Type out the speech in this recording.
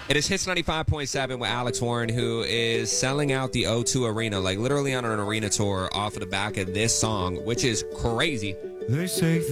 It is Hits 95.7 with Alex Warren, who is selling out the O2 Arena, like literally on an arena tour off of the back of this song, which is crazy. They say